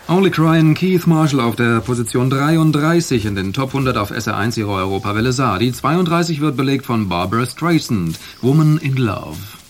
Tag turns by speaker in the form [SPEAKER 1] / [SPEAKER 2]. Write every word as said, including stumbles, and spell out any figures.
[SPEAKER 1] Only Crying, Keith Marshall auf der Position dreiunddreißig in den Top hundert auf S R eins ihrer Europawelle Saar. Die zweiunddreißig wird belegt von Barbra Streisand, Woman in Love.